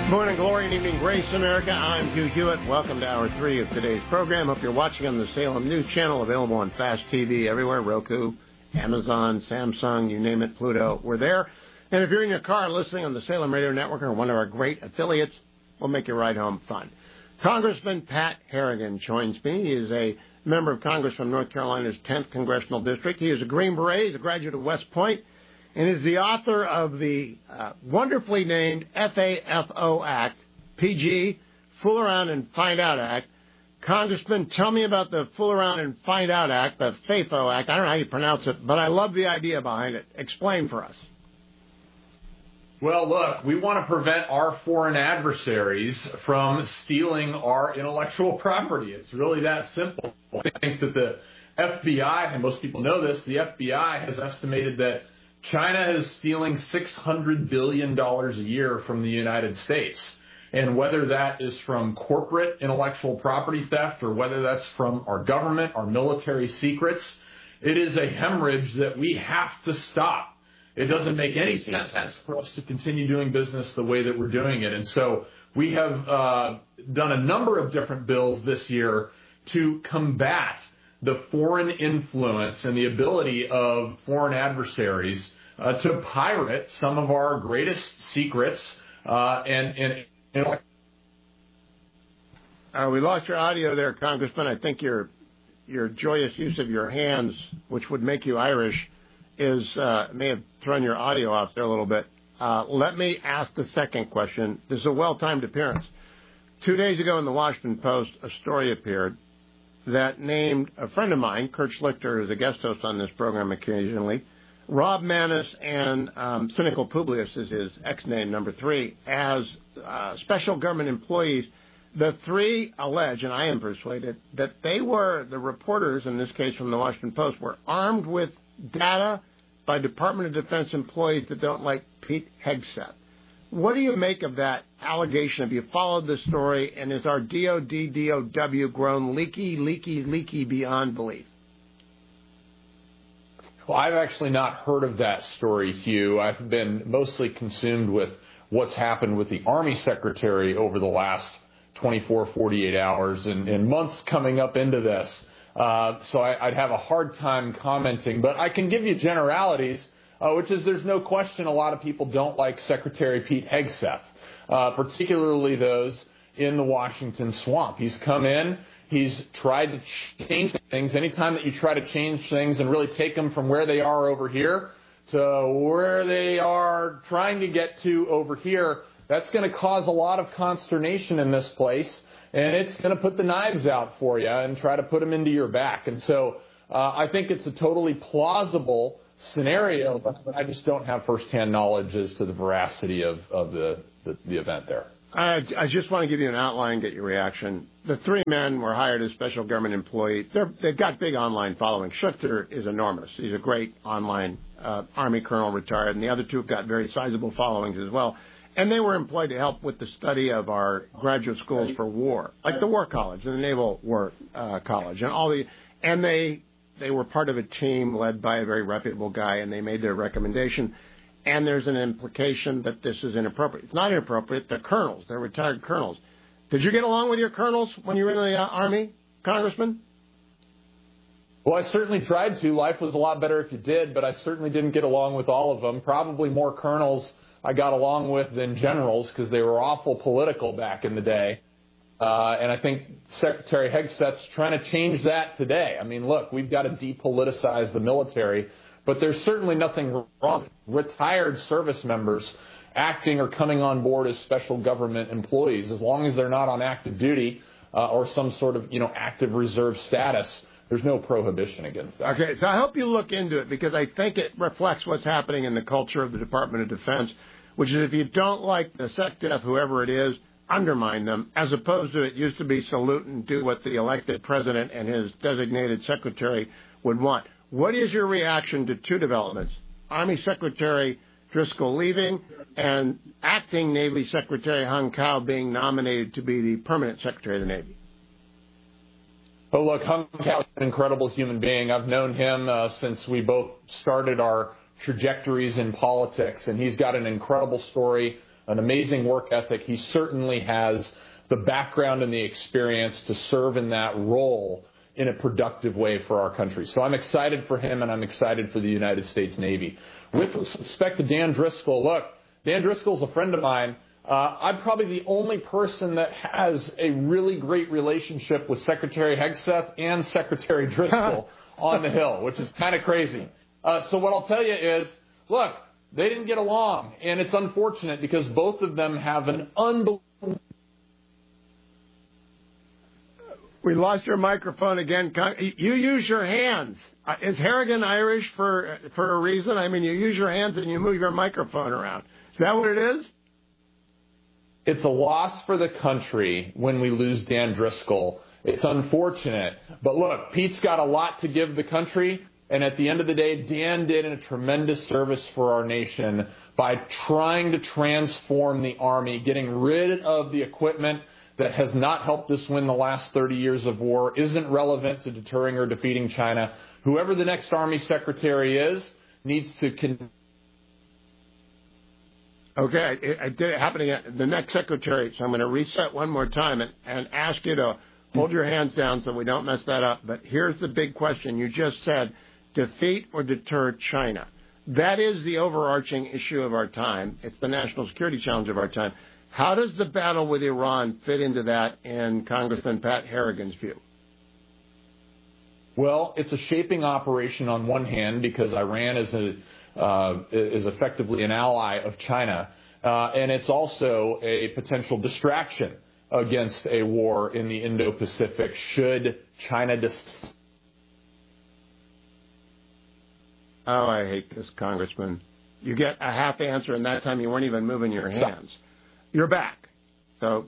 Morning glory and evening grace, America. I'm Hugh Hewitt. Welcome to Hour 3 of today's program. Hope you're watching on the Salem News Channel, available on Fast TV everywhere, Roku, Amazon, Samsung, you name it, Pluto. We're there. And if you're in your car listening on the Salem Radio Network or one of our great affiliates, we'll make your ride home fun. Congressman Pat Harrigan joins me. He is a member of Congress from North Carolina's 10th Congressional District. He is a Green Beret. He's a graduate of West Point, and is the author of the wonderfully named FAFO Act, PG, Fool Around and Find Out Act. Congressman, tell me about the Fool Around and Find Out Act, the FAFO Act. I don't know how you pronounce it, but I love the idea behind it. Explain for us. Well, look, we want to prevent our foreign adversaries from stealing our intellectual property. It's really that simple. I think that the FBI, and most people know this, the FBI has estimated that China is stealing $600 billion a year from the United States. And whether that is from corporate intellectual property theft or whether that's from our government, our military secrets, it is a hemorrhage that we have to stop. It doesn't make any sense for us to continue doing business the way that we're doing it. And so we have done a number of different bills this year to combat the foreign influence and the ability of foreign adversaries to pirate some of our greatest secrets. We lost your audio there, Congressman. I think your joyous use of your hands, which would make you Irish, may have thrown your audio off there a little bit. Let me ask the second question. This is a well-timed appearance. 2 days ago in the Washington Post, a story appeared that named a friend of mine, Kurt Schlichter, who's a guest host on this program occasionally, Rob Maness and Cynical Publius is his ex-name, number 3, as special government employees. The 3 allege, and I am persuaded, that they were, the reporters, in this case from the Washington Post, were armed with data by Department of Defense employees that don't like Pete Hegseth. What do you make of that allegation? Have you followed the story? And is our DOD grown leaky beyond belief? Well, I've actually not heard of that story, Hugh. I've been mostly consumed with what's happened with the Army Secretary over the last 24, 48 hours and months coming up into this. So I'd have a hard time commenting. But I can give you generalities, which is there's no question a lot of people don't like Secretary Pete Hegseth, particularly those in the Washington swamp. He's come in. He's tried to change things. Anytime that you try to change things and really take them from where they are over here to where they are trying to get to over here, that's going to cause a lot of consternation in this place. And it's going to put the knives out for you and try to put them into your back. And so I think it's a totally plausible scenario, but I just don't have firsthand knowledge as to the veracity of the event there. I just want to give you an outline, get your reaction. The 3 men were hired as special government employees. They've got big online following. Schlichter is enormous. He's a great online Army colonel, retired, and the other 2 have got very sizable followings as well. And they were employed to help with the study of our graduate schools for war, like the War College and the Naval War College, and they were part of a team led by a very reputable guy, and they made their recommendation. And there's an implication that this is inappropriate. It's not inappropriate. They're colonels. They're retired colonels. Did you get along with your colonels when you were in the Army, Congressman? Well, I certainly tried to. Life was a lot better if you did, but I certainly didn't get along with all of them. Probably more colonels I got along with than generals because they were awful political back in the day. And I think Secretary Hegseth's trying to change that today. I mean, look, we've got to depoliticize the military, but there's certainly nothing wrong with retired service members acting or coming on board as special government employees, as long as they're not on active duty or some sort of, active reserve status. There's no prohibition against that. Okay, so I hope you look into it because I think it reflects what's happening in the culture of the Department of Defense, which is if you don't like the SecDef, whoever it is, undermine them, as opposed to it used to be salute and do what the elected president and his designated secretary would want. What is your reaction to 2 developments? Army Secretary Driscoll leaving and acting Navy Secretary Hung Cao being nominated to be the permanent Secretary of the Navy? Oh, look, Hung Cao is an incredible human being. I've known him since we both started our trajectories in politics, and he's got an incredible story. an amazing work ethic. He certainly has the background and the experience to serve in that role in a productive way for our country. So I'm excited for him, and I'm excited for the United States Navy. With respect to Dan Driscoll, look, Dan Driscoll's a friend of mine. I'm probably the only person that has a really great relationship with Secretary Hegseth and Secretary Driscoll on the Hill, which is kind of crazy. So what I'll tell you is, look, they didn't get along, and it's unfortunate because both of them have an unbelievable... We lost your microphone again. You use your hands. Is Harrigan Irish for a reason? I mean, you use your hands and you move your microphone around. Is that what it is? It's a loss for the country when we lose Dan Driscoll. It's unfortunate. But look, Pete's got a lot to give the country. And at the end of the day, Dan did a tremendous service for our nation by trying to transform the Army, getting rid of the equipment that has not helped us win the last 30 years of war, isn't relevant to deterring or defeating China. Whoever the next Army Secretary is needs to... Okay, it did happen again. The next Secretary, so I'm going to reset one more time and ask you to hold your hands down so we don't mess that up. But here's the big question. You just said, defeat or deter China. That is the overarching issue of our time. It's the national security challenge of our time. How does the battle with Iran fit into that in Congressman Pat Harrigan's view? Well, it's a shaping operation on one hand because Iran is effectively an ally of China, and it's also a potential distraction against a war in the Indo-Pacific should China Oh, I hate this, Congressman. You get a half answer, and that time you weren't even moving your hands. You're back. So,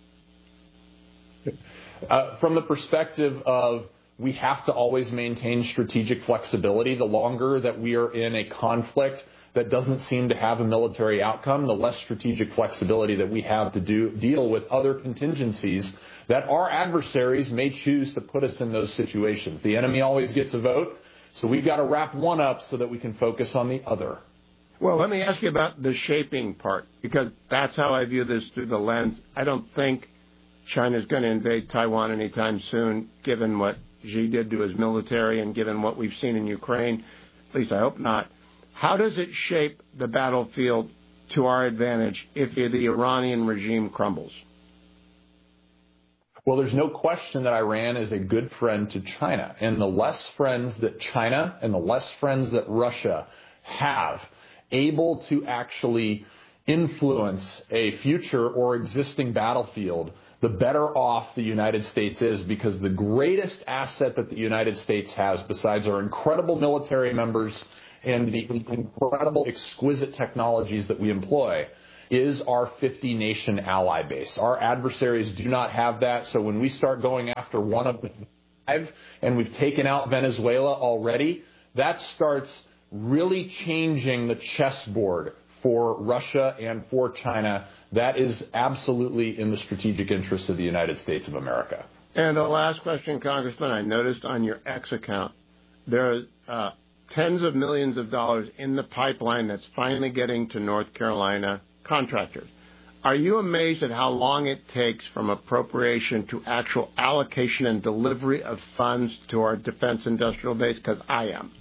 from the perspective of we have to always maintain strategic flexibility, the longer that we are in a conflict that doesn't seem to have a military outcome, the less strategic flexibility that we have to deal with other contingencies that our adversaries may choose to put us in those situations. The enemy always gets a vote, so we've got to wrap one up so that we can focus on the other. Well, let me ask you about the shaping part, because that's how I view this through the lens. I don't think China's going to invade Taiwan anytime soon, given what Xi did to his military and given what we've seen in Ukraine. At least I hope not. How does it shape the battlefield to our advantage if the Iranian regime crumbles? Well, there's no question that Iran is a good friend to China. And the less friends that China and the less friends that Russia have able to actually influence a future or existing battlefield, the better off the United States is, because the greatest asset that the United States has, besides our incredible military members and the incredible exquisite technologies that we employ, is our 50-nation ally base. Our adversaries do not have that, so when we start going after one of the five, and we've taken out Venezuela already, that starts really changing the chessboard for Russia and for China. That is absolutely in the strategic interest of the United States of America. And the last question, Congressman, I noticed on your X account, there are tens of millions of dollars in the pipeline that's finally getting to North Carolina contractors. Are you amazed at how long it takes from appropriation to actual allocation and delivery of funds to our defense industrial base? Because I am.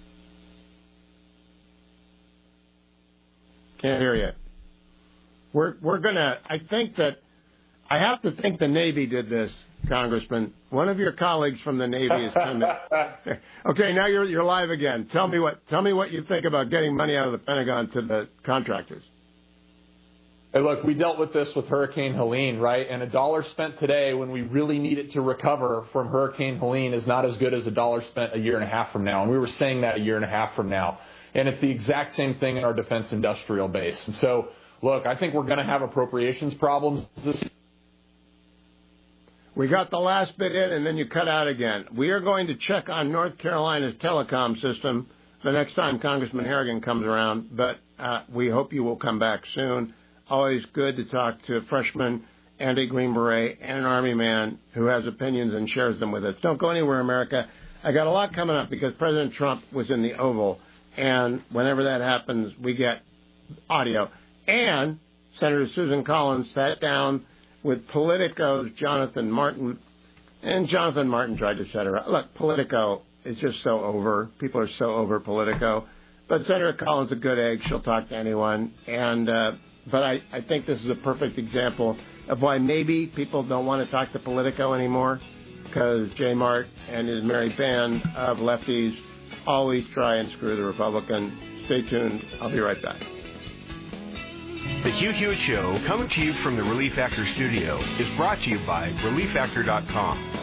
Can't hear you. We're gonna. I have to think the Navy did this, Congressman. One of your colleagues from the Navy is coming. Okay, now you're live again. Tell me what you think about getting money out of the Pentagon to the contractors. Hey, look, we dealt with this with Hurricane Helene, right? And $1 spent today when we really need it to recover from Hurricane Helene is not as good as $1 spent a year and a half from now. And we were saying that a year and a half from now. And it's the exact same thing in our defense industrial base. And so, look, I think we're going to have appropriations problems this year. We got the last bit in, and then you cut out again. We are going to check on North Carolina's telecom system the next time Congressman Harrigan comes around, but we hope you will come back soon. Always good to talk to a freshman, Andy Green Beret, and an Army man who has opinions and shares them with us. Don't go anywhere, America. I got a lot coming up because President Trump was in the Oval, and whenever that happens, we get audio. And Senator Susan Collins sat down with Politico's Jonathan Martin, and Jonathan Martin tried to set her up. Look, Politico is just so over. People are so over Politico. But Senator Collins is a good egg. She'll talk to anyone. But I think this is a perfect example of why maybe people don't want to talk to Politico anymore, because J. Mart and his merry band of lefties always try and screw the Republican. Stay tuned. I'll be right back. The Hugh Hewitt Show, coming to you from the Relief Factor studio, is brought to you by ReliefFactor.com.